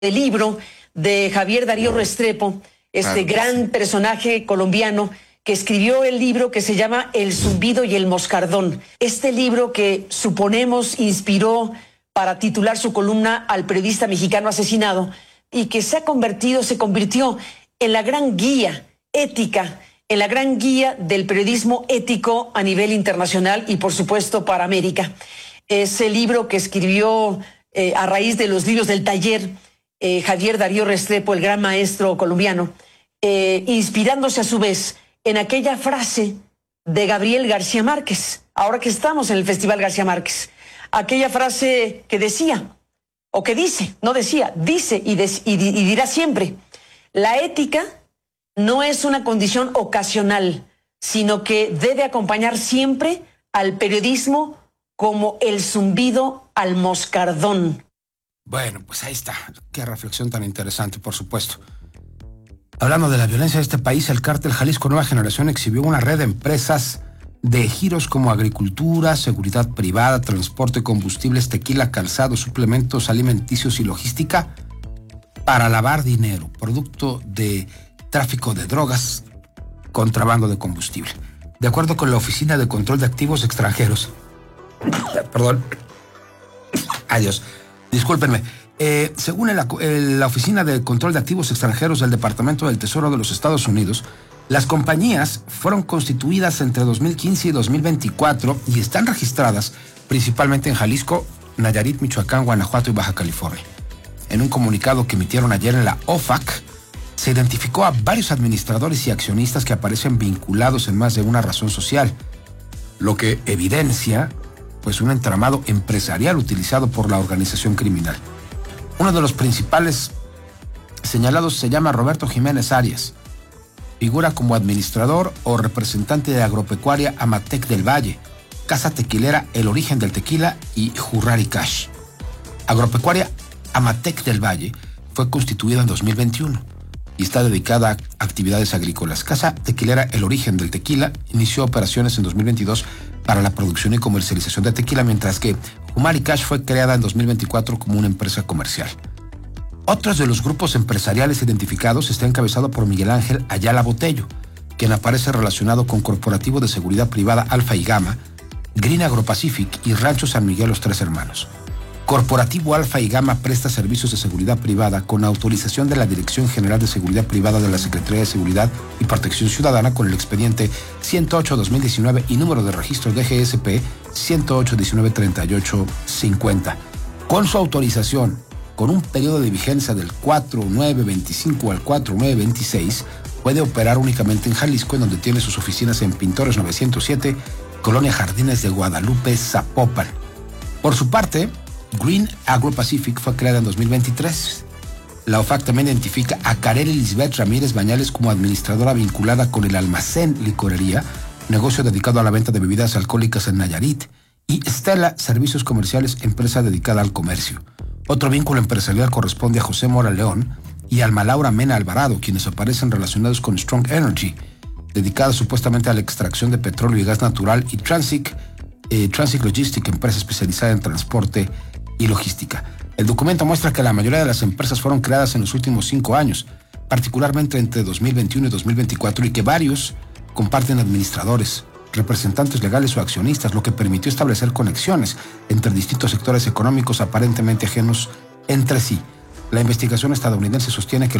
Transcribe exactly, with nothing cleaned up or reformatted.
el libro de Javier Darío Restrepo, este claro. gran personaje colombiano que escribió el libro que se llama El zumbido y el moscardón. Este libro que suponemos inspiró para titular su columna al periodista mexicano asesinado y que se ha convertido, se convirtió en la gran guía ética, en la gran guía del periodismo ético a nivel internacional y por supuesto para América. Ese libro que escribió eh, a raíz de los libros del taller eh, Javier Darío Restrepo, el gran maestro colombiano, eh, inspirándose a su vez en aquella frase de Gabriel García Márquez, ahora que estamos en el Festival García Márquez, aquella frase que decía, o que dice, no decía, dice y, des, y, y dirá siempre, la ética no es una condición ocasional, sino que debe acompañar siempre al periodismo como el zumbido al moscardón. Bueno, pues ahí está. Qué reflexión tan interesante, por supuesto. Hablando de la violencia de este país, el Cártel Jalisco Nueva Generación exhibió una red de empresas de giros como agricultura, seguridad privada, transporte, combustibles, tequila, calzado, suplementos alimenticios y logística para lavar dinero, producto de tráfico de drogas, contrabando de combustible. De acuerdo con la Oficina de Control de Activos Extranjeros, perdón, adiós, discúlpenme, eh, según el, el, la Oficina de Control de Activos Extranjeros del Departamento del Tesoro de los Estados Unidos, las compañías fueron constituidas entre dos mil quince y dos mil veinticuatro y están registradas principalmente en Jalisco, Nayarit, Michoacán, Guanajuato y Baja California. En un comunicado que emitieron ayer en la O F A C, se identificó a varios administradores y accionistas que aparecen vinculados en más de una razón social, lo que evidencia pues un entramado empresarial utilizado por la organización criminal. Uno de los principales señalados se llama Roberto Jiménez Arias. Figura como administrador o representante de Agropecuaria Amatec del Valle, Casa Tequilera El Origen del Tequila y Jurrari Cash. Agropecuaria Amatec del Valle fue constituida en dos mil veintiuno y está dedicada a actividades agrícolas. Casa Tequilera El Origen del Tequila inició operaciones en dos mil veintidós para la producción y comercialización de tequila, mientras que Jurrari Cash fue creada en dos mil veinticuatro como una empresa comercial. Otros de los grupos empresariales identificados está encabezado por Miguel Ángel Ayala Botello, quien aparece relacionado con Corporativo de Seguridad Privada Alfa y Gama, Green AgroPacific y Rancho San Miguel Los Tres Hermanos. Corporativo Alfa y Gama presta servicios de seguridad privada con autorización de la Dirección General de Seguridad Privada de la Secretaría de Seguridad y Protección Ciudadana con el expediente ciento ocho guión dos mil diecinueve y número de registro D G S P ciento ocho diecinueve treinta y ocho cincuenta. Con su autorización, con un periodo de vigencia del cuatro nueve veinticinco al cuatro nueve veintiséis, puede operar únicamente en Jalisco, en donde tiene sus oficinas en Pintores novecientos siete, Colonia Jardines de Guadalupe, Zapopan. Por su parte, Green AgroPacific fue creada en dos mil veintitrés. La O F A C también identifica a Kareli Lisbeth Ramírez Bañales como administradora vinculada con el Almacén Licorería, negocio dedicado a la venta de bebidas alcohólicas en Nayarit, y Stella Servicios Comerciales, empresa dedicada al comercio. Otro vínculo empresarial corresponde a José Mora León y Alma Laura Mena Alvarado, quienes aparecen relacionados con Strong Energy, dedicada supuestamente a la extracción de petróleo y gas natural, y Transic, eh, Transic Logistic, empresa especializada en transporte y logística. El documento muestra que la mayoría de las empresas fueron creadas en los últimos cinco años, particularmente entre dos mil veintiuno y dos mil veinticuatro, y que varios comparten administradores, representantes legales o accionistas, lo que permitió establecer conexiones entre distintos sectores económicos aparentemente ajenos entre sí. La investigación estadounidense sostiene que